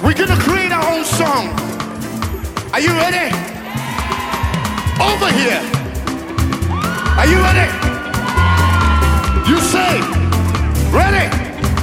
We're gonna create our own song. Are you ready? Over here. Are you ready?